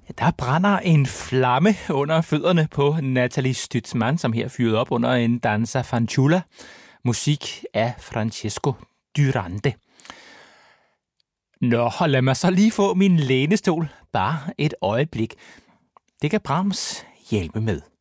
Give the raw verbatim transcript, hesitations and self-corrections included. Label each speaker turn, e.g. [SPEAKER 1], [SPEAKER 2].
[SPEAKER 1] Der brænder en flamme under fødderne på Nathalie Stutzmann, som her fyrede op under en danza fanciulla. Musik af Francesco Durante. Nå, lad mig så lige få min lænestol. Bare et øjeblik. Det kan Brahms hjælpe med.